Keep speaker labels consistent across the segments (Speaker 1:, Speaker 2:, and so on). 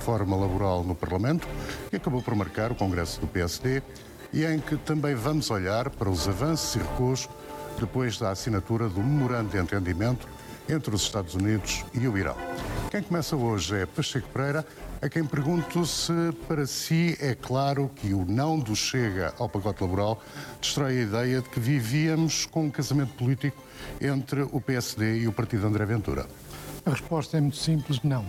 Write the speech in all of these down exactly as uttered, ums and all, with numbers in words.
Speaker 1: reforma laboral no Parlamento, que acabou por marcar o Congresso do P S D, e em que também vamos olhar para os avanços e recuos depois da assinatura do memorando de entendimento entre os Estados Unidos e o Irão. Quem começa hoje é Pacheco Pereira, a quem pergunto se para si é claro que o não do Chega ao pacote laboral destrói a ideia de que vivíamos com um casamento político entre o P S D e o partido de André Ventura.
Speaker 2: A resposta é muito simples, não.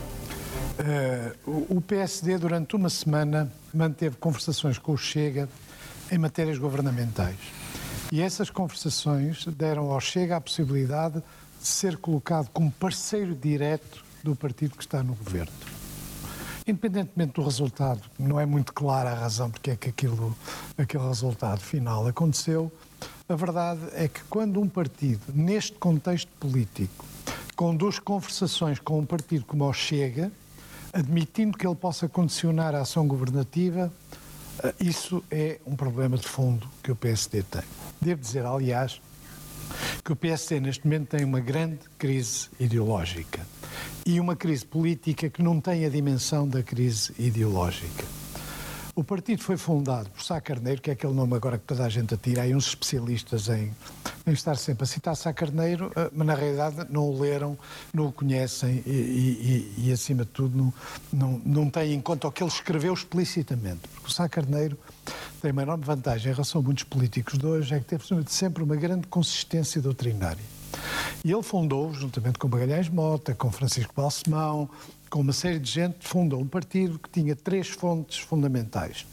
Speaker 2: Uh, o P S D durante uma semana manteve conversações com o Chega em matérias governamentais. E essas conversações deram ao Chega a possibilidade de ser colocado como parceiro direto do partido que está no governo. Independentemente do resultado, não é muito clara a razão porque é que aquilo, aquele resultado final aconteceu, a verdade é que quando um partido, neste contexto político, conduz conversações com um partido como o Chega, admitindo que ele possa condicionar a ação governativa, isso é um problema de fundo que o P S D tem. Devo dizer, aliás, que o P S D neste momento tem uma grande crise ideológica e uma crise política que não tem a dimensão da crise ideológica. O partido foi fundado por Sá Carneiro, que é aquele nome agora que toda a gente atira, há uns especialistas em, em estar sempre a citar Sá Carneiro, mas na realidade não o leram, não o conhecem e, e, e, e acima de tudo, não, não, não têm em conta o que ele escreveu explicitamente. Porque o Sá Carneiro tem uma enorme vantagem em relação a muitos políticos de hoje, é que teve sempre uma grande consistência doutrinária. E ele fundou, juntamente com Magalhães Mota, com Francisco Balsemão, com uma série de gente, fundou um partido que tinha três fontes fundamentais.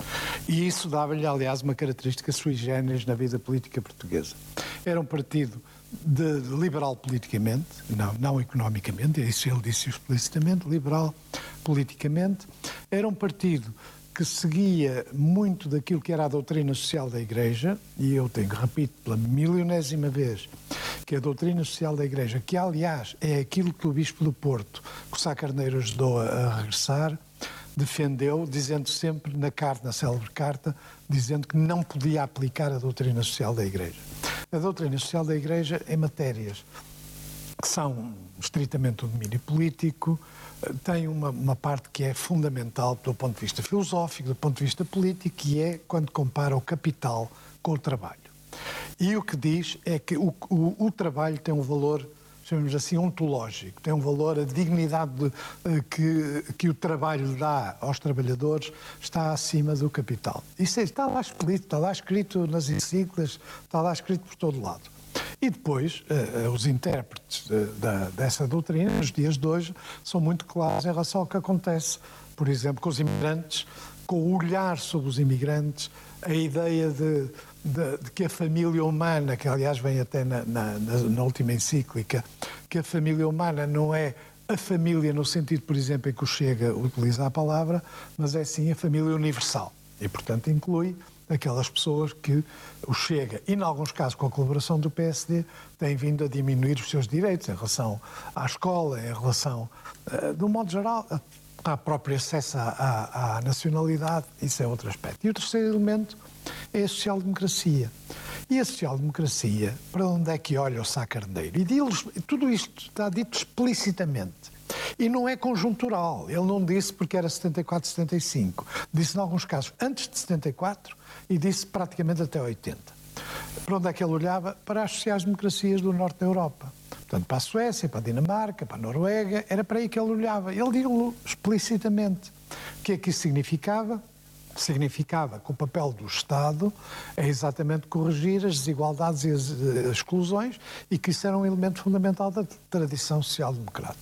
Speaker 2: E isso dava-lhe, aliás, uma característica sui generis na vida política portuguesa. Era um partido de, de liberal politicamente, não, não economicamente, isso ele disse explicitamente, liberal politicamente. Era um partido que seguia muito daquilo que era a doutrina social da Igreja, e eu tenho, repito, pela milionésima vez, que a doutrina social da Igreja, que aliás é aquilo que o Bispo do Porto, que o Sá Carneiro ajudou a, a regressar, defendeu, dizendo sempre na carta, na célebre carta, dizendo que não podia aplicar a doutrina social da Igreja. A doutrina social da Igreja em matérias que são estritamente o domínio político, tem uma, uma parte que é fundamental do ponto de vista filosófico, do ponto de vista político, que é quando compara o capital com o trabalho. E o que diz é que o, o, o trabalho tem um valor, chamamos assim, ontológico, tem um valor, a dignidade de, que, que o trabalho dá aos trabalhadores está acima do capital. Isso está lá explícito, está lá escrito nas encíclicas, está lá escrito por todo lado. E depois, uh, os intérpretes uh, da, dessa doutrina, nos dias de hoje, são muito claros em relação ao que acontece, por exemplo, com os imigrantes, com o olhar sobre os imigrantes, a ideia de, de, de que a família humana, que aliás vem até na, na, na última encíclica, que a família humana não é a família no sentido, por exemplo, em que o Chega utiliza a palavra, mas é sim a família universal. E, portanto, inclui aquelas pessoas que o Chega, e em alguns casos com a colaboração do P S D, têm vindo a diminuir os seus direitos em relação à escola, em relação, uh, de um modo geral, à própria acesso à, à, à nacionalidade, isso é outro aspecto. E o terceiro elemento é a social-democracia. E a social-democracia, para onde é que olha o Sá Carneiro? E diz, tudo isto está dito explicitamente. E não é conjuntural. Ele não disse porque era setenta e quatro, setenta e cinco. Disse, em alguns casos, antes de setenta e quatro e disse praticamente até oitenta. Para onde é que ele olhava? Para as sociais-democracias do norte da Europa. Portanto, para a Suécia, para a Dinamarca, para a Noruega, era para aí que ele olhava. Ele disse explicitamente. O que é que isso significava? Significava que o papel do Estado é exatamente corrigir as desigualdades e as exclusões e que isso era um elemento fundamental da tradição social-democrata.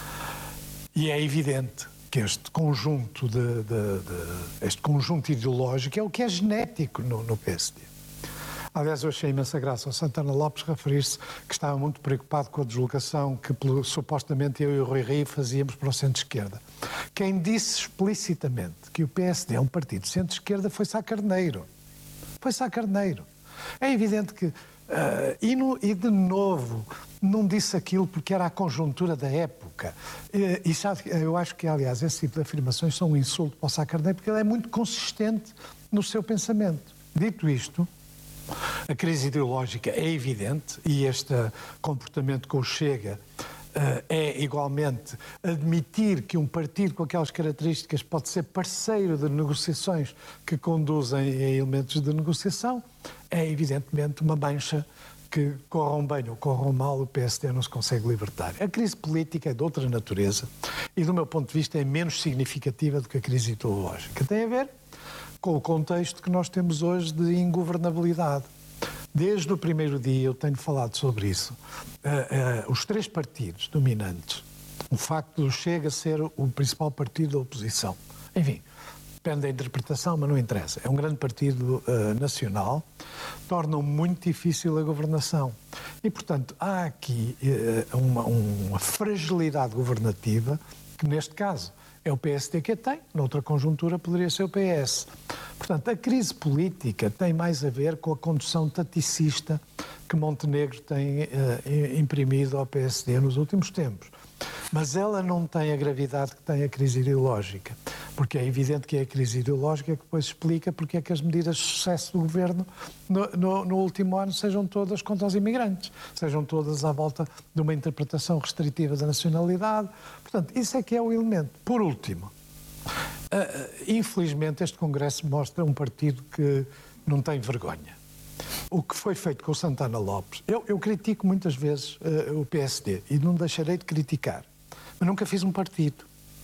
Speaker 2: E é evidente que este conjunto, de, de, de, este conjunto ideológico é o que é genético no, no P S D. Aliás, eu achei imensa graça ao Santana Lopes referir-se que estava muito preocupado com a deslocação que supostamente eu e o Rui Rio fazíamos para o centro-esquerda. Quem disse explicitamente que o P S D é um partido de centro-esquerda foi Sá Carneiro. Foi Sá Carneiro. É evidente que, uh, e, no, e de novo, não disse aquilo porque era a conjuntura da época. Uh, e sabe, eu acho que, aliás, esse tipo de afirmações são um insulto para o Sá Carneiro porque ele é muito consistente no seu pensamento. Dito isto, a crise ideológica é evidente e este comportamento com o Chega é igualmente admitir que um partido com aquelas características pode ser parceiro de negociações que conduzem a elementos de negociação, é evidentemente uma mancha que, corram bem ou corram mal, o P S D não se consegue libertar. A crise política é de outra natureza e, do meu ponto de vista, é menos significativa do que a crise ideológica. Tem a ver com o contexto que nós temos hoje de ingovernabilidade. Desde o primeiro dia eu tenho falado sobre isso. Uh, uh, os três partidos dominantes, o facto do Chega ser o principal partido da oposição, enfim, depende da interpretação, mas não interessa. É um grande partido uh, nacional, tornam muito difícil a governação. E, portanto, há aqui uh, uma, uma fragilidade governativa que, neste caso, é o P S D que a tem, noutra conjuntura poderia ser o P S. Portanto, a crise política tem mais a ver com a condução taticista que Montenegro tem uh, imprimido ao P S D nos últimos tempos. Mas ela não tem a gravidade que tem a crise ideológica, porque é evidente que é a crise ideológica que depois explica porque é que as medidas de sucesso do governo no, no, no último ano sejam todas contra os imigrantes, sejam todas à volta de uma interpretação restritiva da nacionalidade. Portanto, isso é que é o elemento. Por último, uh, infelizmente este Congresso mostra um partido que não tem vergonha. O que foi feito com o Santana Lopes, eu, eu critico muitas vezes uh, o P S D e não deixarei de criticar, mas nunca fiz um partido.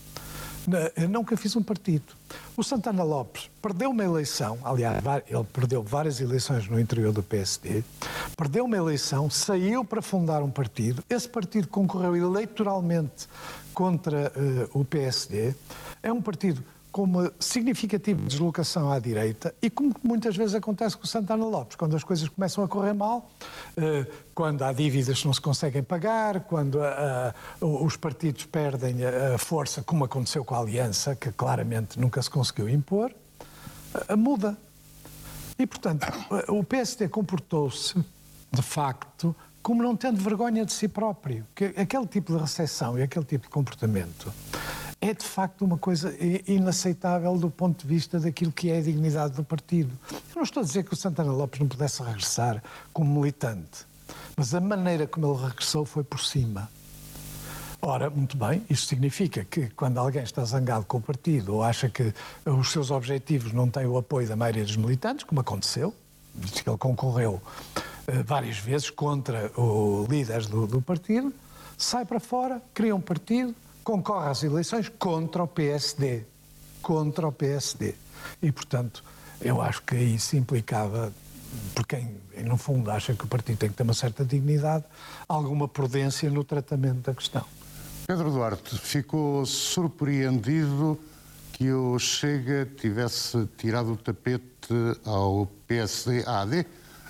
Speaker 2: Eu nunca fiz um partido. O Santana Lopes perdeu uma eleição, aliás, ele perdeu várias eleições no interior do P S D, perdeu uma eleição, saiu para fundar um partido, esse partido concorreu eleitoralmente contra uh, o P S D, é um partido com uma significativa deslocação à direita e como muitas vezes acontece com o Santana Lopes, quando as coisas começam a correr mal, quando há dívidas que não se conseguem pagar, quando a, a, os partidos perdem a força, como aconteceu com a Aliança, que claramente nunca se conseguiu impor, a, muda. E, portanto, o P S D comportou-se, de facto, como não tendo vergonha de si próprio. Que aquele tipo de recepção e aquele tipo de comportamento é, de facto, uma coisa inaceitável do ponto de vista daquilo que é a dignidade do partido. Eu não estou a dizer que o Santana Lopes não pudesse regressar como militante, mas a maneira como ele regressou foi por cima. Ora, muito bem, isso significa que quando alguém está zangado com o partido ou acha que os seus objetivos não têm o apoio da maioria dos militantes, como aconteceu, visto que ele concorreu uh, várias vezes contra os líderes do, do partido, sai para fora, cria um partido, concorre às eleições contra o P S D. Contra o P S D. E, portanto, eu acho que isso implicava, por quem, no fundo, acha que o partido tem que ter uma certa dignidade, alguma prudência no tratamento da questão.
Speaker 1: Pedro Duarte, ficou surpreendido que o Chega tivesse tirado o tapete ao P S D, à A D,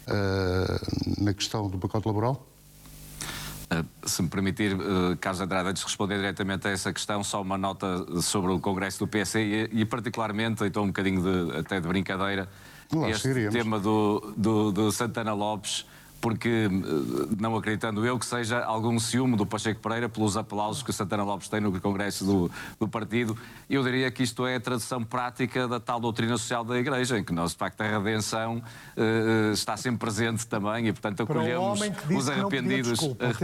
Speaker 1: uh, na questão do pacote laboral?
Speaker 3: Uh, se me permitir, uh, Carlos Andrade, antes de responder diretamente a essa questão, só uma nota sobre o Congresso do P S D e, e particularmente, então um bocadinho de, até de brincadeira,
Speaker 1: Lá
Speaker 3: este
Speaker 1: seríamos. tema
Speaker 3: do, do, do Santana Lopes, porque, não acreditando eu, que seja algum ciúme do Pacheco Pereira pelos aplausos que o Santana Lopes tem no Congresso do, do partido, eu diria que isto é a tradução prática da tal doutrina social da Igreja, em que nós, de facto, a redenção uh, está sempre presente também e, portanto, acolhemos os arrependidos.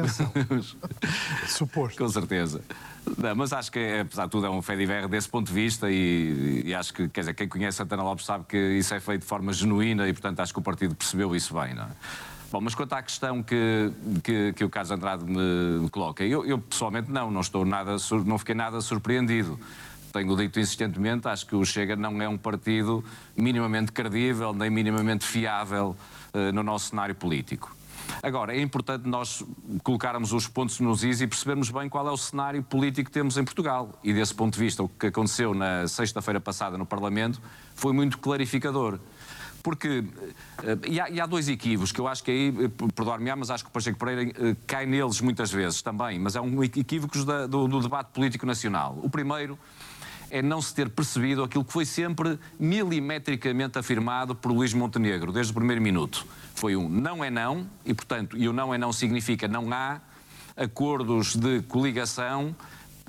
Speaker 2: Suposto.
Speaker 3: Com certeza. Não, mas acho que, apesar de tudo, é um fediverre desse ponto de vista e, e acho que, quer dizer, quem conhece Santana Lopes sabe que isso é feito de forma genuína e, portanto, acho que o partido percebeu isso bem, não é? Bom, mas quanto à questão que, que, que o Carlos Andrade me coloca, eu, eu pessoalmente não, não estou nada, não fiquei nada surpreendido. Tenho dito insistentemente, acho que o Chega não é um partido minimamente credível, nem minimamente fiável uh, no nosso cenário político. Agora, é importante nós colocarmos os pontos nos is e percebermos bem qual é o cenário político que temos em Portugal. E desse ponto de vista, o que aconteceu na sexta-feira passada no Parlamento foi muito clarificador. Porque, e há, e há dois equívocos que eu acho que aí, perdoar-me-á, mas acho que o Pacheco Pereira cai neles muitas vezes também, mas é um equívocos da, do, do debate político nacional. O primeiro é não se ter percebido aquilo que foi sempre milimetricamente afirmado por Luís Montenegro, desde o primeiro minuto. Foi um não é não, e portanto, e o não é não significa não há acordos de coligação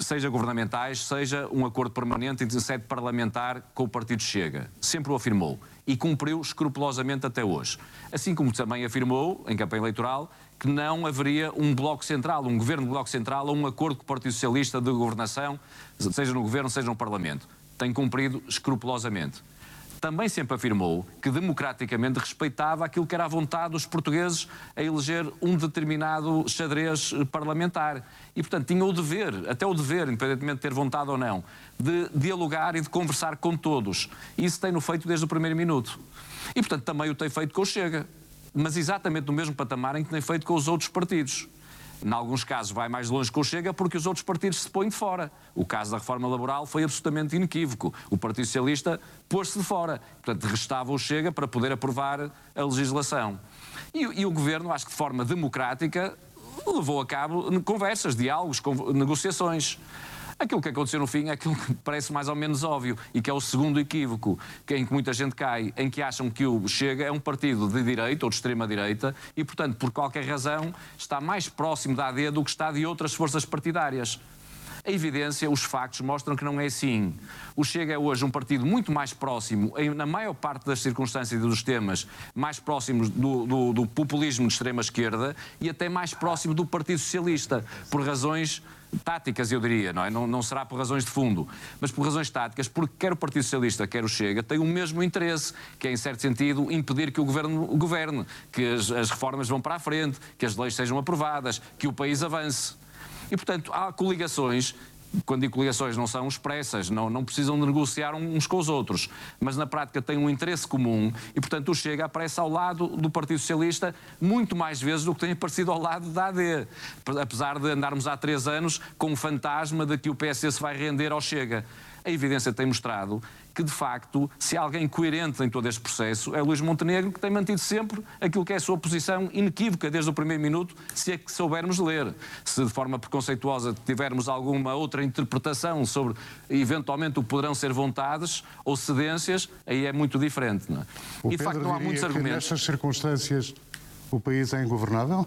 Speaker 3: seja governamentais, seja um acordo permanente entre sede parlamentar com o Partido Chega. Sempre o afirmou e cumpriu escrupulosamente até hoje. Assim como também afirmou, em campanha eleitoral, que não haveria um bloco central, um governo de bloco central ou um acordo com o Partido Socialista de governação, seja no governo, seja no Parlamento. Tem cumprido escrupulosamente. Também sempre afirmou que democraticamente respeitava aquilo que era a vontade dos portugueses a eleger um determinado xadrez parlamentar. E, portanto, tinha o dever, até o dever, independentemente de ter vontade ou não, de dialogar e de conversar com todos. E isso tem-no feito desde o primeiro minuto. E, portanto, também o tem feito com o Chega. Mas exatamente no mesmo patamar em que tem feito com os outros partidos. Em alguns casos vai mais longe que o Chega porque os outros partidos se põem de fora. O caso da reforma laboral foi absolutamente inequívoco. O Partido Socialista pôs-se de fora. Portanto, restava o Chega para poder aprovar a legislação. E, e o Governo, acho que de forma democrática, levou a cabo conversas, diálogos, negociações. Aquilo que aconteceu no fim é aquilo que parece mais ou menos óbvio e que é o segundo equívoco em que muita gente cai, em que acham que o Chega é um partido de direita ou de extrema-direita e, portanto, por qualquer razão, está mais próximo da A D do que está de outras forças partidárias. A evidência, os factos mostram que não é assim. O Chega é hoje um partido muito mais próximo, na maior parte das circunstâncias e dos temas, mais próximos do, do, do populismo de extrema-esquerda e até mais próximo do Partido Socialista, por razões táticas, eu diria, não é? Não, não será por razões de fundo, mas por razões táticas, porque quer o Partido Socialista, quer o Chega, têm o mesmo interesse, que é, em certo sentido, impedir que o Governo governe, que as, as reformas vão para a frente, que as leis sejam aprovadas, que o país avance. E, portanto, há coligações, quando digo coligações não são expressas, não, não precisam de negociar uns com os outros, mas na prática têm um interesse comum e, portanto, o Chega aparece ao lado do Partido Socialista muito mais vezes do que tem aparecido ao lado da A D, apesar de andarmos há três anos com o fantasma de que o P S se vai render ao Chega. A evidência tem mostrado que, de facto, se há alguém coerente em todo este processo, é Luís Montenegro, que tem mantido sempre aquilo que é a sua posição inequívoca desde o primeiro minuto, se é que soubermos ler. Se de forma preconceituosa tivermos alguma outra interpretação sobre, eventualmente, o que poderão ser vontades ou cedências, aí é muito diferente. Não é?
Speaker 1: O
Speaker 3: E, de facto,
Speaker 1: Pedro
Speaker 3: não há muitos
Speaker 1: diria que
Speaker 3: argumentos.
Speaker 1: nestas circunstâncias o país é ingovernável?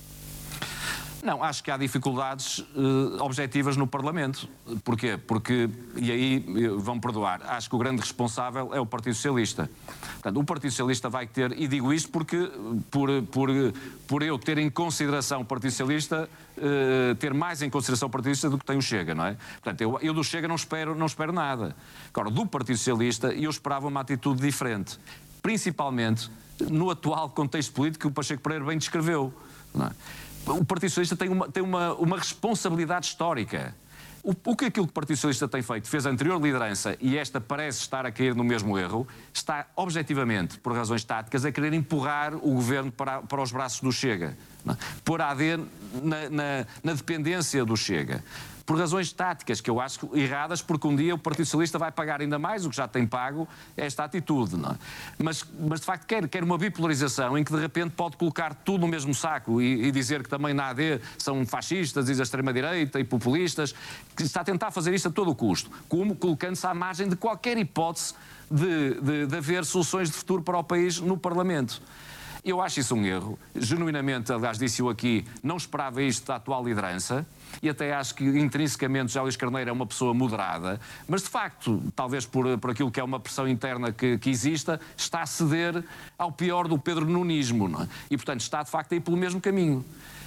Speaker 3: Não, acho que há dificuldades uh, objetivas no Parlamento. Porquê? Porque, e aí vão perdoar, acho que o grande responsável é o Partido Socialista. Portanto, o Partido Socialista vai ter, e digo isto porque, por, por, por eu ter em consideração o Partido Socialista, uh, ter mais em consideração o Partido Socialista do que tem o Chega, não é? Portanto, eu, eu do Chega não espero, não espero nada. Agora, do Partido Socialista, eu esperava uma atitude diferente. Principalmente no atual contexto político que o Pacheco Pereira bem descreveu, não é? O Partido Socialista tem uma, tem uma, uma responsabilidade histórica. O, o que aquilo que o Partido Socialista tem feito, fez a anterior liderança, e esta parece estar a cair no mesmo erro, está objetivamente, por razões táticas, a querer empurrar o governo para, para os braços do Chega. Não é? Pôr a A D na, na, na dependência do Chega. Por razões táticas, que eu acho erradas, porque um dia o Partido Socialista vai pagar ainda mais, o que já tem pago, esta atitude. Não é? mas, mas, de facto, quer, quer uma bipolarização em que, de repente, pode colocar tudo no mesmo saco e, e dizer que também na A D são fascistas e da extrema-direita e populistas, que está a tentar fazer isto a todo o custo, como colocando-se à margem de qualquer hipótese de, de, de haver soluções de futuro para o país no Parlamento. Eu acho isso um erro. Genuinamente, aliás, disse-o aqui, não esperava isto da atual liderança e até acho que intrinsecamente já Luís Carneiro é uma pessoa moderada, mas de facto, talvez por, por aquilo que é uma pressão interna que, que exista, está a ceder ao pior do Pedro Nunismo, não é? E, portanto, está de facto a ir pelo mesmo caminho.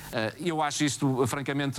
Speaker 3: Eu acho isto, francamente,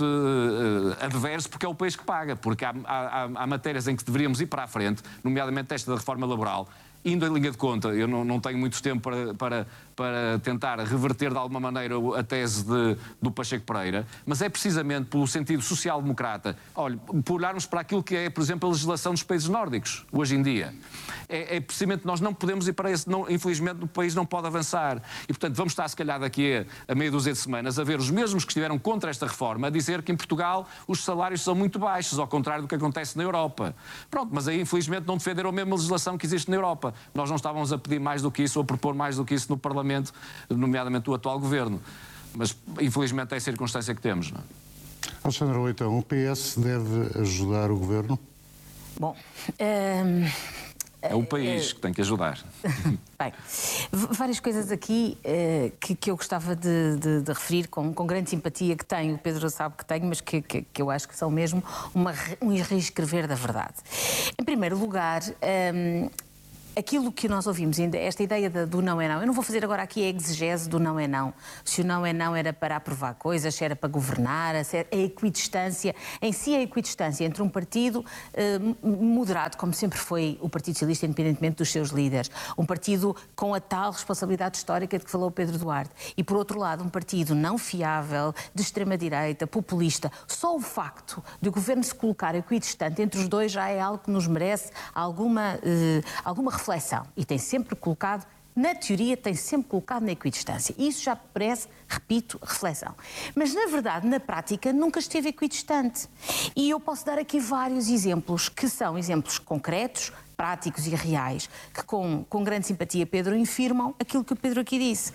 Speaker 3: adverso, porque é o país que paga, porque há, há, há matérias em que deveríamos ir para a frente, nomeadamente esta da reforma laboral. Indo em linha de conta, eu não, não tenho muito tempo para, para, para tentar reverter de alguma maneira a tese de, do Pacheco Pereira, mas é precisamente pelo sentido social-democrata. Olha, por olharmos para aquilo que é, por exemplo, a legislação dos países nórdicos, hoje em dia. É, é precisamente nós não podemos ir para esse, não, infelizmente o país não pode avançar. E, portanto, vamos estar, se calhar, daqui a, a meia dúzia de semanas, a ver os mesmos que estiveram contra esta reforma, a dizer que em Portugal os salários são muito baixos, ao contrário do que acontece na Europa. Pronto, mas aí, infelizmente, não defenderam a mesma legislação que existe na Europa. Nós não estávamos a pedir mais do que isso ou a propor mais do que isso no Parlamento, nomeadamente o atual Governo. Mas, infelizmente, é a circunstância que temos. Não é?
Speaker 1: Alexandra Leitão, o P S deve ajudar o Governo?
Speaker 4: Bom, hum,
Speaker 3: É o país que tem que ajudar.
Speaker 4: Bem, várias coisas aqui uh, que, que eu gostava de, de, de referir com, com grande simpatia que tenho, o Pedro sabe que tenho, mas que, que, que eu acho que são mesmo uma, um reescrever da verdade. Em primeiro lugar, um, aquilo que nós ouvimos, esta ideia do não é não, eu não vou fazer agora aqui a exegese do não é não, se o não é não era para aprovar coisas, se era para governar, a equidistância, em si a equidistância entre um partido eh, moderado, como sempre foi o Partido Socialista, independentemente dos seus líderes, um partido com a tal responsabilidade histórica de que falou Pedro Duarte, e por outro lado um partido não fiável, de extrema-direita, populista. Só o facto de o governo se colocar equidistante entre os dois já é algo que nos merece alguma, eh, alguma reflexão. Reflexão. E tem sempre colocado, na teoria, tem sempre colocado na equidistância. Isso já parece, repito, reflexão. Mas, na verdade, na prática, nunca esteve equidistante. E eu posso dar aqui vários exemplos, que são exemplos concretos, práticos e reais, que com, com grande simpatia, Pedro, infirmam aquilo que o Pedro aqui disse.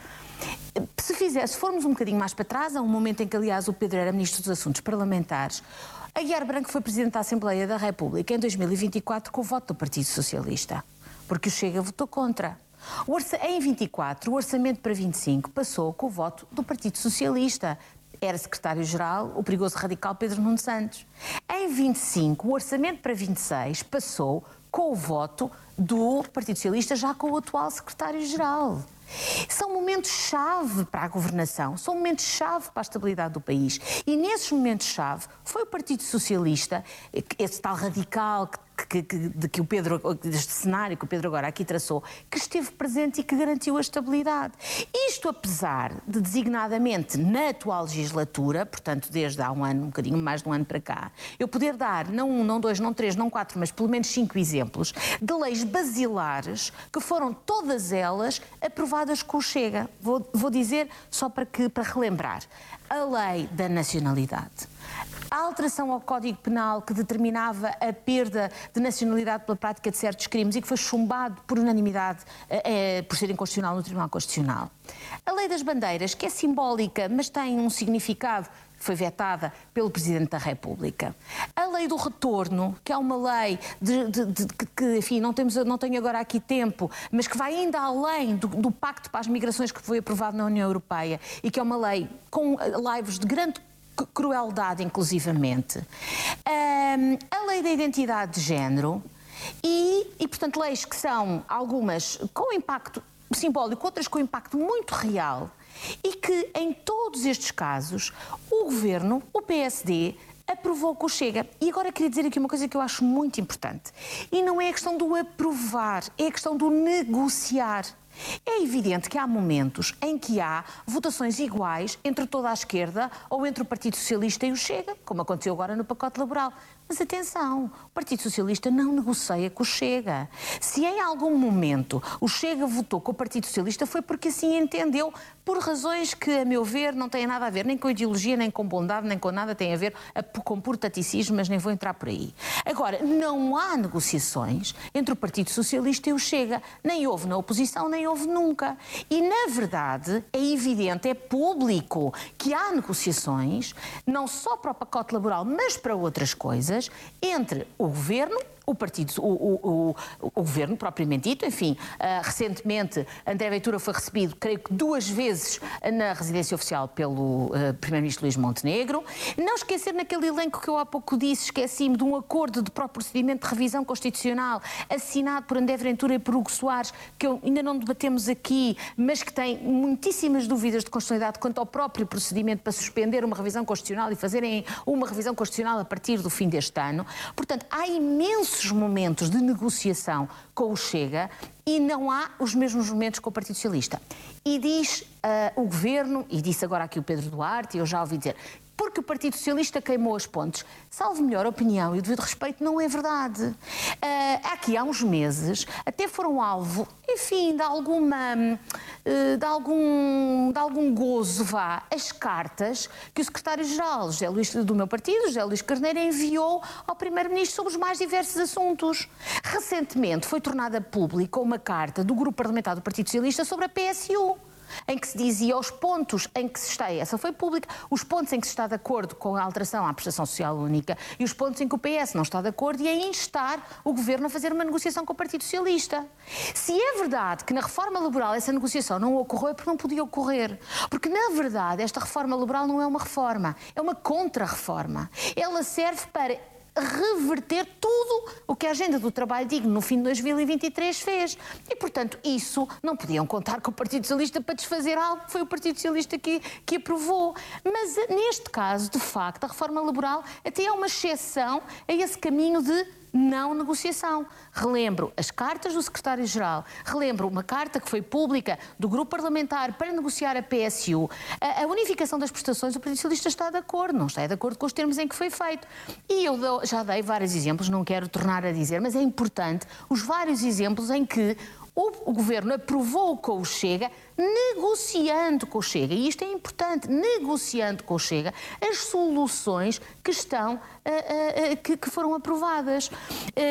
Speaker 4: Se, fizer, se formos um bocadinho mais para trás, a um momento em que, aliás, o Pedro era Ministro dos Assuntos Parlamentares, Aguiar Branco foi Presidente da Assembleia da República em dois mil e vinte e quatro com o voto do Partido Socialista. Porque o Chega votou contra. O orça... Em vinte e quatro, o orçamento para vinte e cinco passou com o voto do Partido Socialista. Era secretário-geral o perigoso radical Pedro Nuno Santos. Em vinte e cinco, o orçamento para vinte e seis passou com o voto do Partido Socialista, já com o atual secretário-geral. São momentos-chave para a governação, são momentos-chave para a estabilidade do país. E nesses momentos-chave foi o Partido Socialista, esse tal radical que, que, de que o Pedro, deste cenário que o Pedro agora aqui traçou, que esteve presente e que garantiu a estabilidade. Isto apesar de, designadamente, na atual legislatura, portanto desde há um ano, um bocadinho mais de um ano para cá, eu poder dar, não um, não dois, não três, não quatro, mas pelo menos cinco exemplos de leis basilares que foram todas elas aprovadas com o Chega. Vou, vou dizer só para, que, para relembrar. A lei da nacionalidade. A alteração ao Código Penal que determinava a perda de nacionalidade pela prática de certos crimes e que foi chumbado por unanimidade eh, eh, por ser inconstitucional no Tribunal Constitucional. A lei das bandeiras, que é simbólica, mas tem um significado, foi vetada pelo Presidente da República. A lei do retorno, que é uma lei de, de, de, de, que, enfim, não, temos, não tenho agora aqui tempo, mas que vai ainda além do, do Pacto para as Migrações que foi aprovado na União Europeia e que é uma lei com laivos de grande crueldade, inclusivamente. Um, a lei da identidade de género e, e, portanto, leis que são algumas com impacto simbólico, outras com impacto muito real e que, em todos estes casos, o Governo, o P S D, aprovou que o Chega. E agora queria dizer aqui uma coisa que eu acho muito importante. E não é a questão do aprovar, é a questão do negociar. É evidente que há momentos em que há votações iguais entre toda a esquerda ou entre o Partido Socialista e o Chega, como aconteceu agora no pacote laboral. Mas atenção, o Partido Socialista não negocia com o Chega. Se em algum momento o Chega votou com o Partido Socialista foi porque assim entendeu, por razões que, a meu ver, não têm nada a ver nem com ideologia, nem com bondade, nem com nada, tem a ver com puro taticismo, mas nem vou entrar por aí. Agora, não há negociações entre o Partido Socialista e o Chega. Nem houve na oposição, nem houve nunca. E, na verdade, é evidente, é público que há negociações, não só para o pacote laboral, mas para outras coisas, entre o Governo, o partido, o, o, o, o governo propriamente dito, enfim, uh, recentemente André Ventura foi recebido, creio que duas vezes na residência oficial pelo uh, primeiro-ministro Luís Montenegro. Não esquecer naquele elenco que eu há pouco disse, esqueci-me de um acordo de próprio procedimento de revisão constitucional assinado por André Ventura e por Hugo Soares, que eu, ainda não debatemos aqui, mas que tem muitíssimas dúvidas de constitucionalidade quanto ao próprio procedimento para suspender uma revisão constitucional e fazerem uma revisão constitucional a partir do fim deste ano. Portanto, há imensos momentos de negociação com o Chega e não há os mesmos momentos com o Partido Socialista. E diz uh, o Governo, e disse agora aqui o Pedro Duarte, e eu já ouvi dizer, porque o Partido Socialista queimou as pontes. Salvo melhor opinião e o devido respeito, não é verdade. Uh, aqui há uns meses até foram alvo, enfim, de alguma, uh, de algum, de algum gozo, vá, as cartas que o secretário-geral José Luís, do meu partido, José Luís Carneiro, enviou ao primeiro-ministro sobre os mais diversos assuntos. Recentemente foi tornada pública uma carta do grupo parlamentar do Partido Socialista sobre a P S U. em que se dizia os pontos em que se está, essa foi pública, os pontos em que se está de acordo com a alteração à prestação social única e os pontos em que o P S não está de acordo e a instar o Governo a fazer uma negociação com o Partido Socialista. Se é verdade que na reforma laboral essa negociação não ocorreu, é porque não podia ocorrer. Porque, na verdade, esta reforma laboral não é uma reforma, é uma contra-reforma. Ela serve para reverter tudo o que a Agenda do Trabalho Digno no fim de dois mil e vinte e três fez. E, portanto, isso não podiam contar com o Partido Socialista para desfazer algo que foi o Partido Socialista que, que aprovou. Mas, neste caso, de facto, a reforma laboral até é uma exceção a esse caminho de não negociação. Relembro as cartas do Secretário-Geral, relembro uma carta que foi pública do Grupo Parlamentar para negociar a P S U. A, a unificação das prestações, o Partido Socialista está de acordo, não está de acordo com os termos em que foi feito. E eu dou, já dei vários exemplos, não quero tornar a dizer, mas é importante os vários exemplos em que o, o Governo aprovou com o Chega, negociando com o Chega, e isto é importante, negociando com o Chega, as soluções que estão, uh, uh, uh, que, que foram aprovadas. Uh,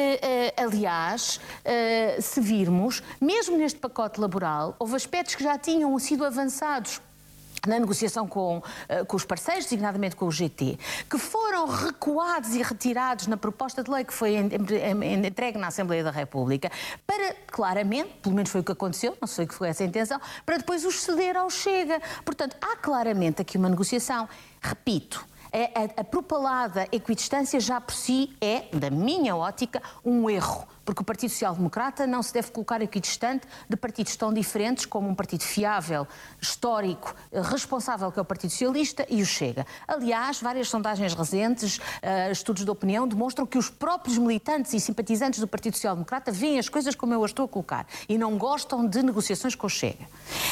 Speaker 4: uh, aliás, uh, se virmos, mesmo neste pacote laboral, houve aspectos que já tinham sido avançados na negociação com, uh, com os parceiros, designadamente com o G T, que foram recuados e retirados na proposta de lei que foi entregue na Assembleia da República, para, claramente, pelo menos foi o que aconteceu, não sei que foi essa a intenção, para depois os ceder ao Chega. Portanto, há claramente aqui uma negociação. Repito, a, a, a propalada equidistância já por si é, da minha ótica, um erro. Porque o Partido Social Democrata não se deve colocar equidistante de partidos tão diferentes como um partido fiável, histórico, responsável que é o Partido Socialista e o Chega. Aliás, várias sondagens recentes, uh, estudos de opinião, demonstram que os próprios militantes e simpatizantes do Partido Social Democrata veem as coisas como eu as estou a colocar e não gostam de negociações com o Chega.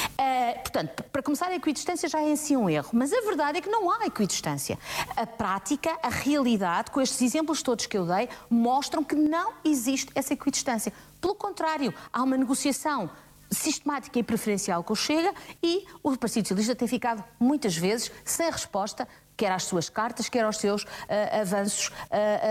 Speaker 4: Uh, portanto, para começar, a equidistância já é em si um erro, mas a verdade é que não há equidistância. A prática, a realidade, com estes exemplos todos que eu dei, mostram que não existe essa equidistância. Pelo contrário, há uma negociação sistemática e preferencial com o Chega e o Partido Socialista tem ficado muitas vezes sem resposta, quer às suas cartas, quer aos seus uh, avanços uh, uh,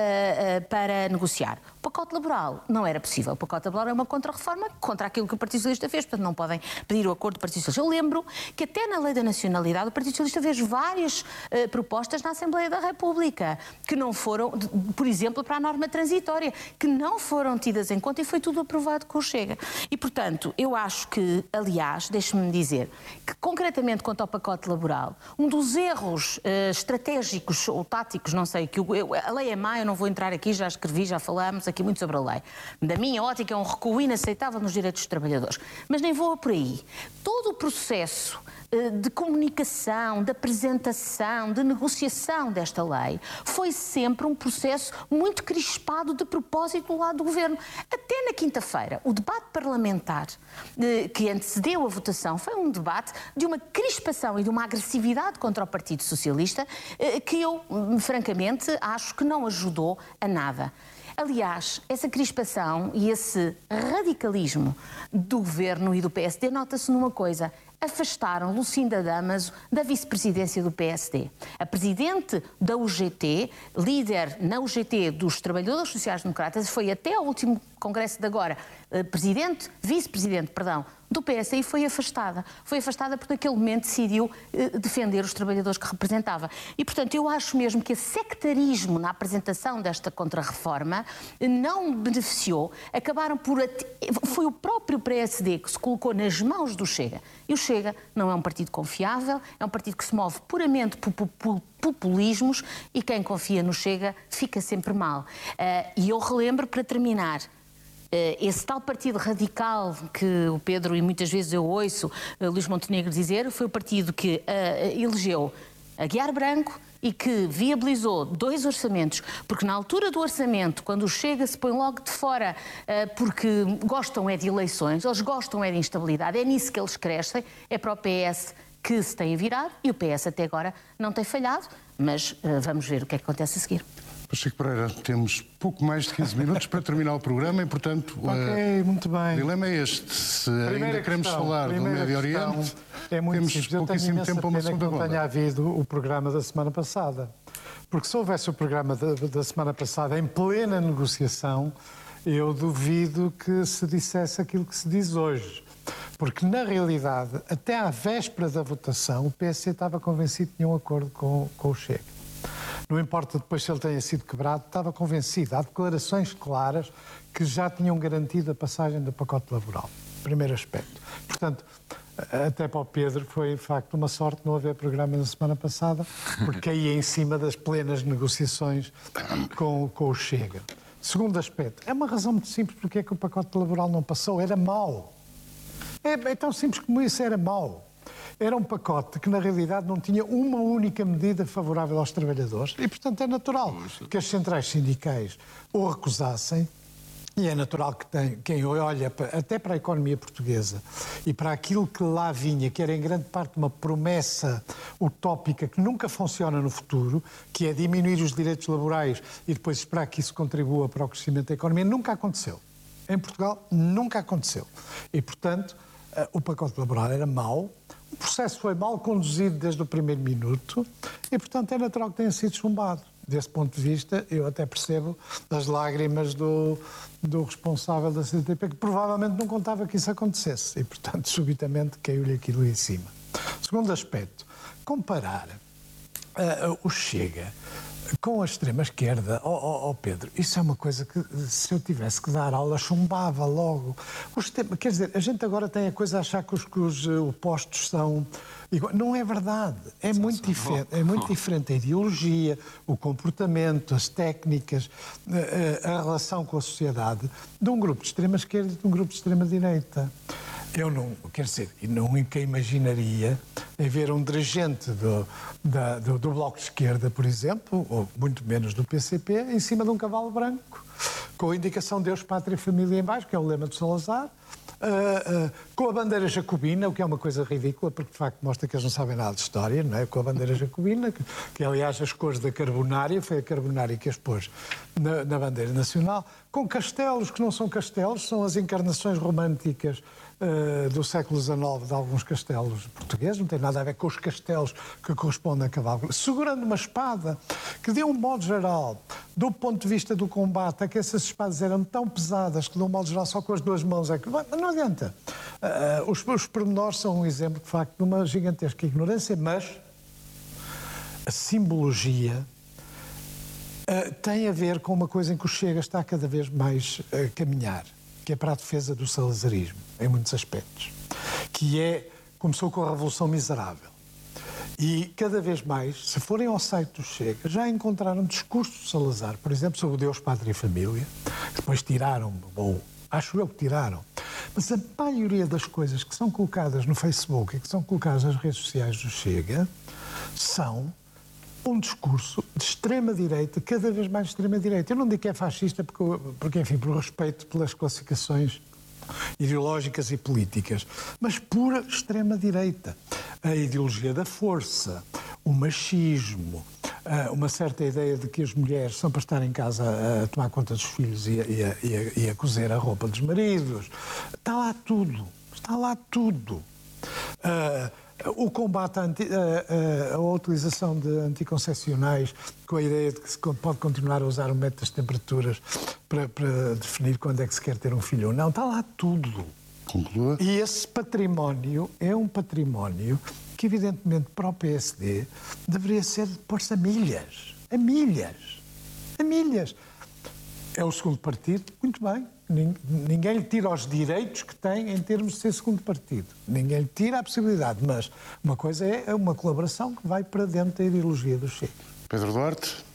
Speaker 4: uh, para negociar. O pacote laboral não era possível. O pacote laboral é uma contra-reforma contra aquilo que o Partido Socialista fez, portanto não podem pedir o acordo do Partido Socialista. Eu lembro que até na Lei da Nacionalidade o Partido Socialista fez várias uh, propostas na Assembleia da República, que não foram, por exemplo, para a norma transitória, que não foram tidas em conta e foi tudo aprovado com o Chega. E, portanto, eu acho que, aliás, deixe-me dizer, que concretamente quanto ao pacote laboral, um dos erros uh, estratégicos ou táticos, não sei, que eu, a lei é má, eu não vou entrar aqui, já escrevi, já falámos aqui muito sobre a lei. Da minha ótica é um recuo inaceitável nos direitos dos trabalhadores. Mas nem vou por aí. Todo o processo de comunicação, de apresentação, de negociação desta lei foi sempre um processo muito crispado de propósito do lado do Governo. Até na quinta-feira, o debate parlamentar que antecedeu a votação foi um debate de uma crispação e de uma agressividade contra o Partido Socialista que eu, francamente, acho que não ajudou a nada. Aliás, essa crispação e esse radicalismo do Governo e do P S D nota-se numa coisa: afastaram Lucinda Damaso da vice-presidência do P S D. A presidente da U G T, líder na U G T dos Trabalhadores Sociais Democratas, foi até ao último congresso de agora, presidente, vice-presidente, perdão, do P S D e foi afastada. Foi afastada porque naquele momento decidiu eh, defender os trabalhadores que representava. E, portanto, eu acho mesmo que esse sectarismo na apresentação desta contra-reforma não beneficiou. Acabaram por... Foi o próprio P S D que se colocou nas mãos do Chega. E o Chega não é um partido confiável, é um partido que se move puramente por populismos e quem confia no Chega fica sempre mal. Uh, e eu relembro, para terminar, esse tal partido radical que o Pedro, e muitas vezes eu ouço uh, Luís Montenegro dizer, foi o partido que uh, elegeu Aguiar Branco e que viabilizou dois orçamentos, porque na altura do orçamento, quando o Chega se põe logo de fora uh, porque gostam é de eleições, eles gostam é de instabilidade, é nisso que eles crescem, é para o P S que se tem virado e o P S até agora não tem falhado, mas uh, vamos ver o que é que acontece a seguir.
Speaker 1: Pacheco Pereira, temos pouco mais de quinze minutos para terminar o programa e, portanto,
Speaker 2: ok,
Speaker 1: uh,
Speaker 2: muito bem.
Speaker 1: o dilema é este. Se
Speaker 2: primeira
Speaker 1: ainda queremos
Speaker 2: questão,
Speaker 1: falar do Médio Oriente,
Speaker 2: é muito
Speaker 1: temos
Speaker 2: simples.
Speaker 1: pouquíssimo tempo para uma segunda
Speaker 2: que não
Speaker 1: ronda.
Speaker 2: tenha havido o programa da semana passada. Porque se houvesse o programa da, da semana passada em plena negociação, eu duvido que se dissesse aquilo que se diz hoje. Porque, na realidade, até à véspera da votação, o P S C estava convencido que tinha um acordo com, com o Chega. Não importa depois se ele tenha sido quebrado, estava convencido. Há declarações claras que já tinham garantido a passagem do pacote laboral. Primeiro aspecto. Portanto, até para o Pedro foi, de facto, uma sorte não haver programa na semana passada, porque aí em cima das plenas negociações com, com o Chega. Segundo aspecto, é uma razão muito simples porque é que o pacote laboral não passou. Era mau. É, é tão simples como isso, era mau. Era um pacote que, na realidade, não tinha uma única medida favorável aos trabalhadores e, portanto, é natural que as centrais sindicais o recusassem. E é natural que tem, quem olha para, até para a economia portuguesa e para aquilo que lá vinha, que era em grande parte uma promessa utópica que nunca funciona no futuro, que é diminuir os direitos laborais e depois esperar que isso contribua para o crescimento da economia, nunca aconteceu. Em Portugal, nunca aconteceu. E, portanto, o pacote laboral era mau, o processo foi mal conduzido desde o primeiro minuto e, portanto, é natural que tenha sido chumbado. Desse ponto de vista, eu até percebo as lágrimas do, do responsável da C D P, que provavelmente não contava que isso acontecesse e, portanto, subitamente caiu-lhe aquilo em cima. Segundo aspecto, comparar uh, o Chega com a extrema-esquerda, oh, oh, oh Pedro, isso é uma coisa que, se eu tivesse que dar aula, chumbava logo. Os temas, quer dizer, a gente agora tem a coisa a achar que os, que os opostos são iguais. Não é verdade. É muito diferente, é muito diferente a ideologia, o comportamento, as técnicas, a, a relação com a sociedade de um grupo de extrema-esquerda e de um grupo de extrema-direita. Eu não, quer dizer, nunca imaginaria ver um dirigente do, da, do, do Bloco de Esquerda, por exemplo, ou muito menos do P C P, em cima de um cavalo branco, com a indicação Deus, Pátria e Família em baixo, que é o lema de Salazar, uh, uh, com a bandeira jacobina, o que é uma coisa ridícula, porque de facto mostra que eles não sabem nada de história, não é? Com a bandeira jacobina, que, que aliás as cores da Carbonária, foi a Carbonária que as pôs na, na bandeira nacional, com castelos que não são castelos, são as encarnações românticas Uh, do século dezenove de alguns castelos portugueses, não tem nada a ver com os castelos que correspondem a cavalo, segurando uma espada que, de um modo geral, do ponto de vista do combate, é que essas espadas eram tão pesadas que, de um modo geral, só com as duas mãos é que... Não adianta. Uh, os, os pormenores são um exemplo, de facto, de uma gigantesca ignorância, mas a simbologia uh, tem a ver com uma coisa em que o Chega está cada vez mais a caminhar, que é para a defesa do salazarismo, em muitos aspectos, que é, começou com a Revolução Miserável. E, cada vez mais, se forem ao site do Chega, já encontraram discursos de Salazar, por exemplo, sobre o Deus, Pátria e Família, depois tiraram, ou acho eu que tiraram, mas a maioria das coisas que são colocadas no Facebook e que são colocadas nas redes sociais do Chega são um discurso de extrema-direita, cada vez mais extrema-direita. Eu não digo que é fascista, porque, porque, enfim, por respeito pelas classificações ideológicas e políticas, mas pura extrema-direita. A ideologia da força, o machismo, uma certa ideia de que as mulheres são para estar em casa a tomar conta dos filhos e a, e a, e a, e a cozer a roupa dos maridos. Está lá tudo. Está lá tudo. Uh, O combate à, anti, a, a, a utilização de anticoncepcionais, com a ideia de que se pode continuar a usar o método das temperaturas para, para definir quando é que se quer ter um filho ou não, está lá tudo.
Speaker 1: Conclua.
Speaker 2: E esse património é um património que, evidentemente, para o P S D deveria ser pôr-se a milhas. A milhas. A milhas. É o segundo partido, muito bem. Ninguém lhe tira os direitos que tem em termos de ser segundo partido. Ninguém lhe tira a possibilidade, mas uma coisa é uma colaboração que vai para dentro da ideologia do Chega.
Speaker 1: Pedro Duarte?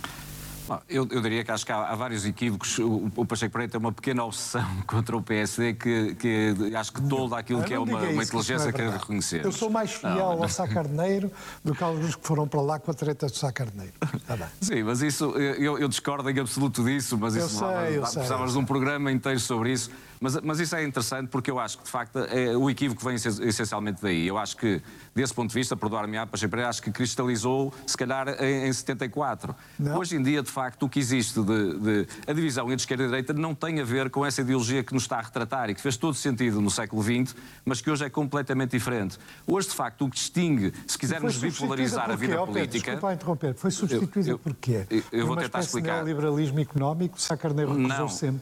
Speaker 3: Eu, eu diria que acho que há, há vários equívocos. O, o Pacheco Pereira tem uma pequena obsessão contra o P S D que, que acho que tolda aquilo que é uma, uma inteligência que é de reconhecer.
Speaker 2: Eu sou mais fiel
Speaker 3: não,
Speaker 2: ao Sá Carneiro do que alguns que foram para lá com a treta do Sá Carneiro. Tá bem.
Speaker 3: Sim, mas isso, eu, eu discordo em absoluto disso, mas
Speaker 2: eu
Speaker 3: isso
Speaker 2: sei,
Speaker 3: lá,
Speaker 2: eu
Speaker 3: precisávamos
Speaker 2: sei,
Speaker 3: de um programa inteiro sobre isso. Mas, mas isso é interessante porque eu acho que, de facto, é, o equívoco vem essencialmente daí. Eu acho que, desse ponto de vista, perdoar-me, Pacheco Pereira, acho que cristalizou, se calhar, em, em setenta e quatro. Não. Hoje em dia, de facto, o que existe de, de... A divisão entre esquerda e direita não tem a ver com essa ideologia que nos está a retratar e que fez todo sentido no século vinte, mas que hoje é completamente diferente. Hoje, de facto, o que distingue, se quisermos bipolarizar a vida política...
Speaker 2: Desculpa interromper, foi substituída por quê?
Speaker 3: Eu, eu vou
Speaker 2: uma
Speaker 3: tentar explicar.
Speaker 2: De neoliberalismo económico, Sá Carneiro recusou sempre.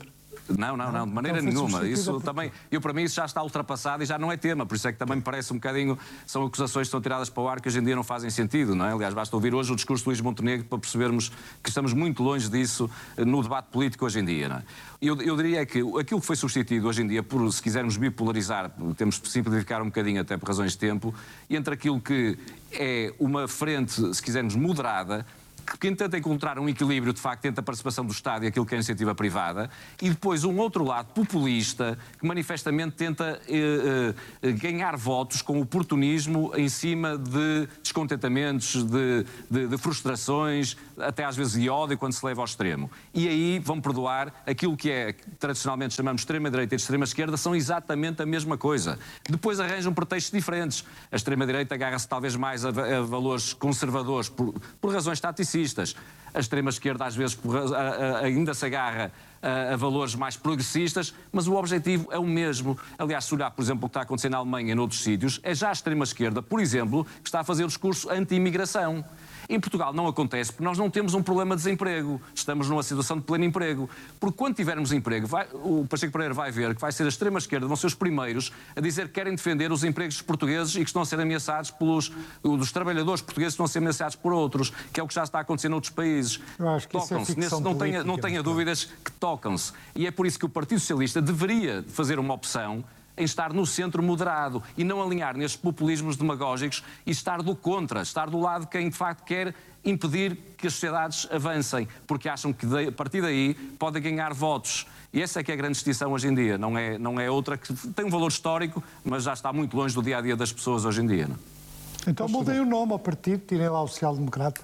Speaker 3: Não, não, não, de maneira
Speaker 2: então
Speaker 3: nenhuma. Isso também, eu para mim isso já está ultrapassado e já não é tema, por isso é que também me parece um bocadinho, são acusações que são tiradas para o ar que hoje em dia não fazem sentido, não é? Aliás, basta ouvir hoje o discurso de Luís Montenegro para percebermos que estamos muito longe disso no debate político hoje em dia, não é? Eu, eu diria que aquilo que foi substituído hoje em dia, por, se quisermos bipolarizar, temos de simplificar um bocadinho até por razões de tempo, entre aquilo que é uma frente, se quisermos, moderada, que tenta encontrar um equilíbrio, de facto, entre a participação do Estado e aquilo que é a iniciativa privada, e depois um outro lado populista, que manifestamente tenta eh, eh, ganhar votos com oportunismo em cima de descontentamentos, de, de, de frustrações, até às vezes de ódio, quando se leva ao extremo. E aí vão perdoar aquilo que é, que tradicionalmente chamamos de extrema-direita e de extrema-esquerda, são exatamente a mesma coisa. Depois arranjam pretextos diferentes. A extrema-direita agarra-se talvez mais a, a valores conservadores, por, por razões taticistas. A extrema-esquerda, às vezes, ainda se agarra a valores mais progressistas, mas o objetivo é o mesmo. Aliás, se olhar, por exemplo, o que está acontecendo na Alemanha e noutros sítios, é já a extrema-esquerda, por exemplo, que está a fazer o discurso anti-imigração. Em Portugal não acontece porque nós não temos um problema de desemprego. Estamos numa situação de pleno emprego. Porque quando tivermos emprego, vai, o Pacheco Pereira vai ver que vai ser a extrema-esquerda, vão ser os primeiros a dizer que querem defender os empregos dos portugueses e que estão a ser ameaçados pelos dos trabalhadores portugueses, que estão a ser ameaçados por outros, que é o que já está a acontecer noutros países.
Speaker 2: Eu acho que
Speaker 3: Tocam-se.
Speaker 2: isso é ficção
Speaker 3: não tenha, não
Speaker 2: política,
Speaker 3: tenha dúvidas que tocam-se. E é por isso que o Partido Socialista deveria fazer uma opção em estar no centro moderado e não alinhar nestes populismos demagógicos e estar do contra, estar do lado de quem de facto quer impedir que as sociedades avancem, porque acham que a partir daí podem ganhar votos. E essa é que é a grande distinção hoje em dia, não é, não é outra que tem um valor histórico, mas já está muito longe do dia-a-dia das pessoas hoje em dia. Não?
Speaker 2: Então mudem o nome ao partido, tirem lá o social-democrata.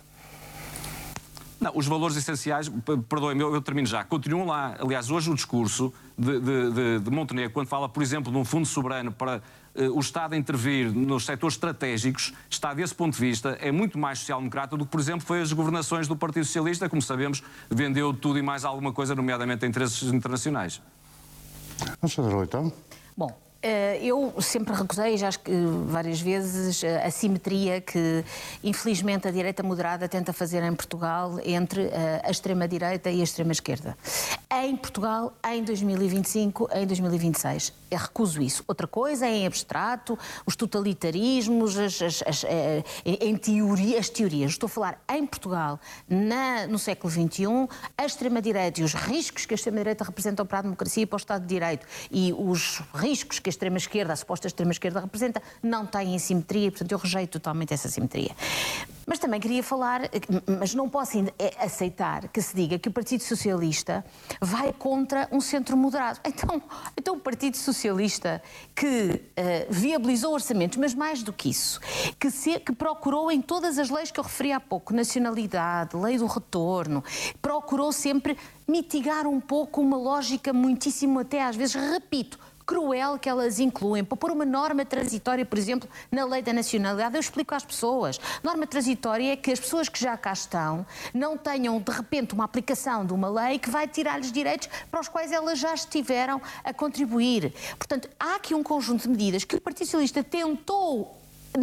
Speaker 3: Não, os valores essenciais, perdoem-me, eu, eu termino já, continuam lá. Aliás, hoje o discurso de, de, de, de Montenegro, quando fala, por exemplo, de um fundo soberano para uh, o Estado intervir nos setores estratégicos, está, desse ponto de vista, é muito mais social-democrata do que, por exemplo, foi as governações do Partido Socialista, como sabemos, vendeu tudo e mais alguma coisa, nomeadamente a interesses internacionais.
Speaker 1: Vamos fazer então?
Speaker 4: Bom, eu sempre recusei, já várias vezes, a simetria que, infelizmente, a direita moderada tenta fazer em Portugal entre a extrema-direita e a extrema-esquerda. Em Portugal, em dois mil e vinte e cinco, em dois mil e vinte e seis. Eu recuso isso. Outra coisa é em abstrato, os totalitarismos, as, as, as, em teoria, as teorias. Estou a falar em Portugal, na, no século vinte e um, a extrema-direita e os riscos que a extrema-direita representam para a democracia e para o Estado de Direito e os riscos que a extrema-esquerda, a suposta extrema-esquerda representa, não têm simetria, portanto eu rejeito totalmente essa simetria. Mas também queria falar, mas não posso aceitar que se diga que o Partido Socialista vai contra um centro moderado. Então, então o Partido Socialista que uh, viabilizou orçamentos, mas mais do que isso, que, se, que procurou em todas as leis que eu referi há pouco, nacionalidade, lei do retorno, procurou sempre mitigar um pouco uma lógica muitíssimo, até às vezes, repito, cruel que elas incluem, para pôr uma norma transitória, por exemplo, na lei da nacionalidade. Eu explico às pessoas. Norma transitória é que as pessoas que já cá estão não tenham, de repente, uma aplicação de uma lei que vai tirar-lhes direitos para os quais elas já estiveram a contribuir. Portanto, há aqui um conjunto de medidas que o Partido Socialista tentou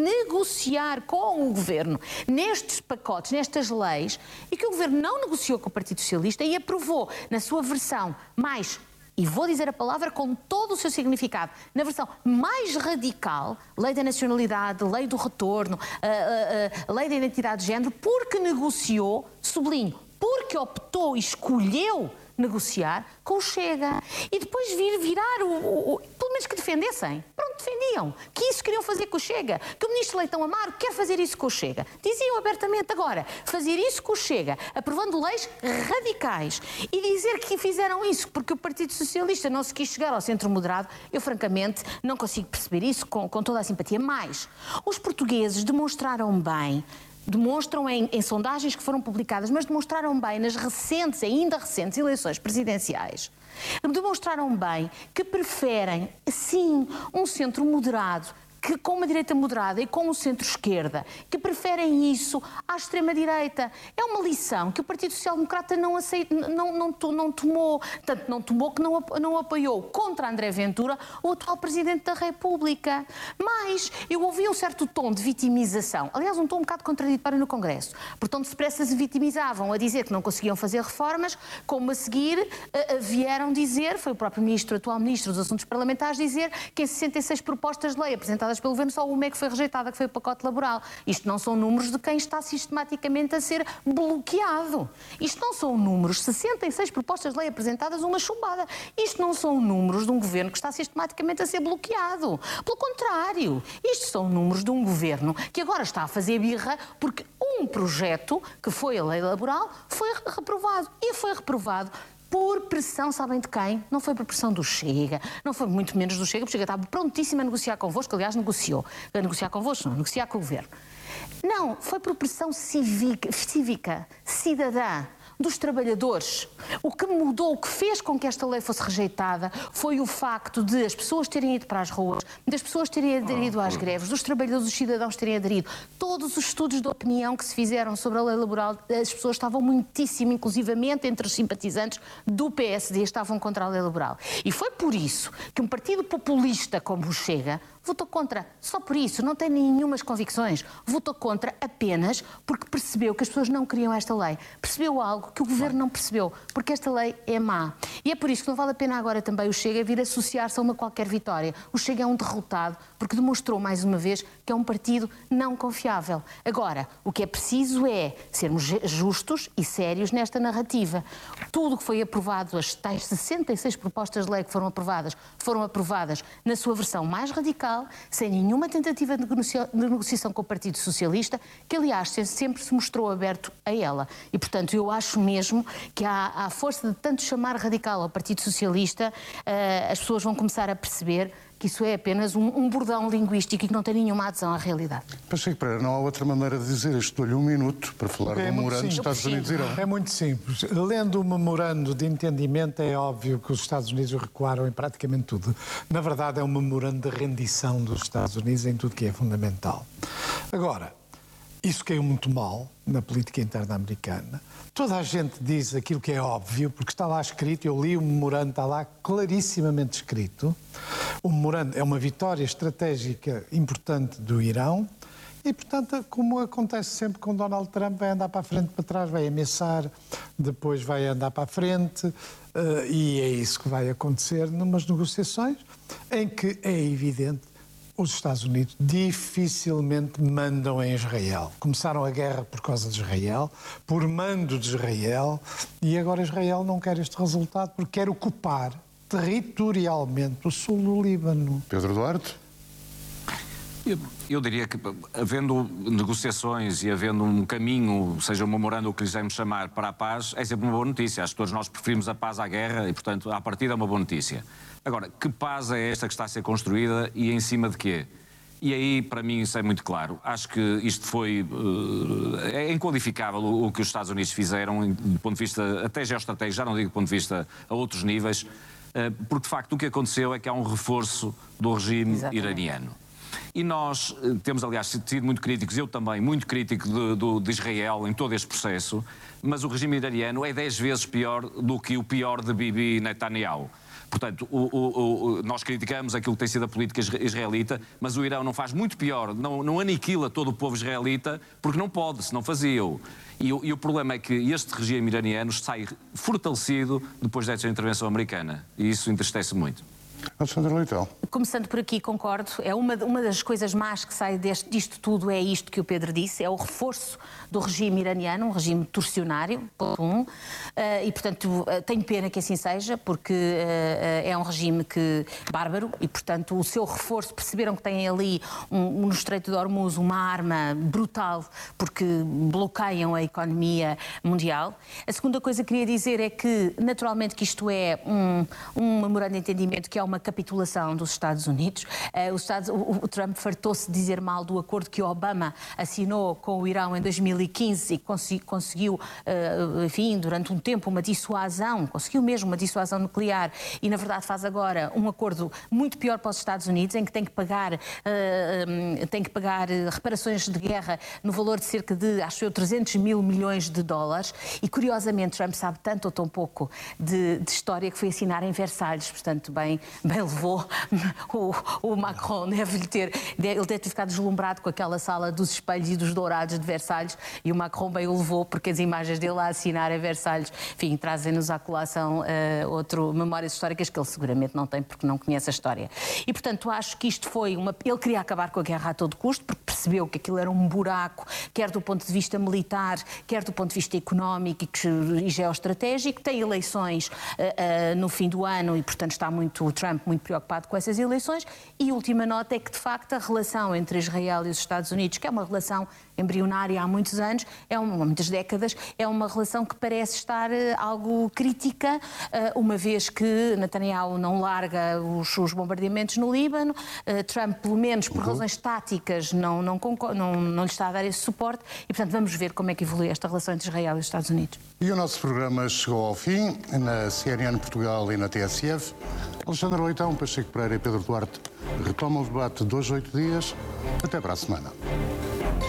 Speaker 4: negociar com o Governo nestes pacotes, nestas leis, e que o Governo não negociou com o Partido Socialista e aprovou na sua versão mais, e vou dizer a palavra com todo o seu significado, na versão mais radical, lei da nacionalidade, lei do retorno, a, a, a lei da identidade de género, porque negociou, sublinho, porque optou e escolheu negociar com o Chega. E depois vir virar o, o, o... pelo menos que defendessem. Pronto, defendiam. Que isso queriam fazer com o Chega. Que o ministro Leitão Amaro quer fazer isso com o Chega. Diziam abertamente agora, fazer isso com o Chega, aprovando leis radicais. E dizer que fizeram isso porque o Partido Socialista não se quis chegar ao centro moderado, eu francamente não consigo perceber isso com, com toda a simpatia. Mas os portugueses demonstraram bem, demonstram em, em sondagens que foram publicadas, mas demonstraram bem nas recentes, ainda recentes, eleições presidenciais, demonstraram bem que preferem, sim, um centro moderado que com uma direita moderada e com o centro-esquerda, que preferem isso à extrema-direita. É uma lição que o Partido Social Democrata não, aceita, não, não, não tomou, tanto não tomou que não, não apoiou contra André Ventura, o atual Presidente da República. Mas eu ouvi um certo tom de vitimização, aliás, um tom um bocado contraditório no Congresso. Portanto, depressa se vitimizavam a dizer que não conseguiam fazer reformas, como a seguir uh, vieram dizer, foi o próprio ministro, o atual Ministro dos Assuntos Parlamentares, dizer que em sessenta e seis propostas de lei apresentadas pelo Governo, só uma é que foi rejeitada, que foi o pacote laboral. Isto não são números de quem está sistematicamente a ser bloqueado. Isto não são números, sessenta e seis propostas de lei apresentadas, uma chumbada. Isto não são números de um Governo que está sistematicamente a ser bloqueado. Pelo contrário, isto são números de um Governo que agora está a fazer birra porque um projeto, que foi a lei laboral, foi reprovado. E foi reprovado por pressão, sabem de quem? Não foi por pressão do Chega, não foi muito menos do Chega, porque o Chega estava prontíssimo a negociar convosco, aliás, negociou. A negociar convosco, não, a negociar com o Governo. Não, foi por pressão cívica, cívica, cidadã, dos trabalhadores. O que mudou, o que fez com que esta lei fosse rejeitada foi o facto de as pessoas terem ido para as ruas, das pessoas terem aderido às greves, dos trabalhadores, dos cidadãos terem aderido. Todos os estudos de opinião que se fizeram sobre a lei laboral, as pessoas estavam muitíssimo, inclusivamente entre os simpatizantes do P S D, estavam contra a lei laboral. E foi por isso que um partido populista como o Chega votou contra. Só por isso, não tem nenhumas convicções. Votou contra apenas porque percebeu que as pessoas não queriam esta lei. Percebeu algo que o Governo não percebeu, porque esta lei é má. E é por isso que não vale a pena agora também o Chega vir associar-se a uma qualquer vitória. O Chega é um derrotado porque demonstrou mais uma vez que é um partido não confiável. Agora, o que é preciso é sermos justos e sérios nesta narrativa. Tudo o que foi aprovado, as tais sessenta e seis propostas de lei que foram aprovadas, foram aprovadas na sua versão mais radical, sem nenhuma tentativa de negociação com o Partido Socialista, que aliás sempre se mostrou aberto a ela. E portanto eu acho mesmo que à, à força de tanto chamar radical ao Partido Socialista, uh, as pessoas vão começar a perceber que isso é apenas um, um bordão linguístico e que não tem nenhuma adesão à realidade.
Speaker 1: Pacheco Pereira, não há outra maneira de dizer isto. Dou-lhe um minuto para falar do memorando dos Estados Unidos e Irão.
Speaker 2: É muito simples. Lendo o memorando de entendimento, é óbvio que os Estados Unidos recuaram em praticamente tudo. Na verdade, é um memorando de rendição dos Estados Unidos em tudo que é fundamental. Agora, isso caiu muito mal na política interna americana. Toda a gente diz aquilo que é óbvio, porque está lá escrito, eu li o memorando, está lá clarissimamente escrito. O memorando é uma vitória estratégica importante do Irão e, portanto, como acontece sempre com Donald Trump, vai andar para a frente, para trás, vai ameaçar, depois vai andar para a frente, e é isso que vai acontecer numas negociações em que é evidente os Estados Unidos dificilmente mandam em Israel. Começaram a guerra por causa de Israel, por mando de Israel, e agora Israel não quer este resultado porque quer ocupar territorialmente o sul do Líbano.
Speaker 1: Pedro Duarte?
Speaker 3: Eu, eu diria que, havendo negociações e havendo um caminho, seja um memorando o que quisermos chamar, para a paz, é sempre uma boa notícia. Acho que todos nós preferimos a paz à guerra e, portanto, à partida é uma boa notícia. Agora, que paz é esta que está a ser construída e em cima de quê? E aí, para mim, isso é muito claro. Acho que isto foi... Uh, é inqualificável o, o que os Estados Unidos fizeram, do ponto de vista até geoestratégico, já não digo do ponto de vista a outros níveis, uh, porque, de facto, o que aconteceu é que há um reforço do regime Exatamente. iraniano. E nós temos, aliás, sido muito críticos, eu também, muito crítico de, de, de Israel em todo este processo, mas o regime iraniano é dez vezes pior do que o pior de Bibi Netanyahu. Portanto, o, o, o, nós criticamos aquilo que tem sido a política israelita, mas o Irão não faz muito pior, não, não aniquila todo o povo israelita, porque não pode, se não fazia-o. E, e o problema é que este regime iraniano sai fortalecido depois desta intervenção americana. E isso entristece muito.
Speaker 1: Alexandra Leitão.
Speaker 4: Começando por aqui, concordo. É uma, uma das coisas más que sai deste, disto tudo, é isto que o Pedro disse, é o reforço do regime iraniano, um regime torcionário, ponto um, uh, e portanto uh, tenho pena que assim seja, porque uh, uh, é um regime que, bárbaro, e portanto o seu reforço, perceberam que têm ali um, um, no Estreito de Hormuz uma arma brutal, porque bloqueiam a economia mundial. A segunda coisa que queria dizer é que, naturalmente, que isto é um, um memorando de entendimento que é uma capitulação dos Estados Unidos. Uh, os Estados, o, o Trump fartou-se de dizer mal do acordo que Obama assinou com o Irão em dois mil e quinze e consegui, conseguiu, uh, enfim, durante um tempo uma dissuasão, conseguiu mesmo uma dissuasão nuclear e, na verdade, faz agora um acordo muito pior para os Estados Unidos, em que tem que pagar, uh, tem que pagar reparações de guerra no valor de cerca de, acho eu, trezentos mil milhões de dólares. E, curiosamente, Trump sabe tanto ou tão pouco de, de história que foi assinar em Versalhes. Portanto, bem, bem levou o, o Macron. Deve ter, ele deve ter ficado deslumbrado com aquela sala dos espelhos e dos dourados de Versalhes e o Macron bem o levou, porque as imagens dele a assinar em Versalhes, enfim, trazem-nos à colação uh, outro, memórias históricas que ele seguramente não tem porque não conhece a história. E, portanto, acho que isto foi uma... Ele queria acabar com a guerra a todo custo, porque percebeu que aquilo era um buraco, quer do ponto de vista militar, quer do ponto de vista económico e geoestratégico. Tem eleições uh, uh, no fim do ano e, portanto, está muito, o Trump muito preocupado com essas eleições. E a última nota é que, de facto, a relação entre Israel e os Estados Unidos, que é uma relação embrionária há muitos anos, é uma, há muitas décadas, é uma relação que parece estar uh, algo crítica, uh, uma vez que Netanyahu não larga os, os bombardeamentos no Líbano, uh, Trump, pelo menos por
Speaker 1: uhum.
Speaker 4: razões táticas, não, não, não, não lhe está a dar esse suporte e, portanto, vamos ver como é que evolui esta relação entre Israel e os Estados Unidos.
Speaker 1: E o nosso programa chegou ao fim, na C N N Portugal e na T S F. Alexandre Leitão, Pacheco Pereira e Pedro Duarte retomam o debate de dois a oito dias. Até para a semana.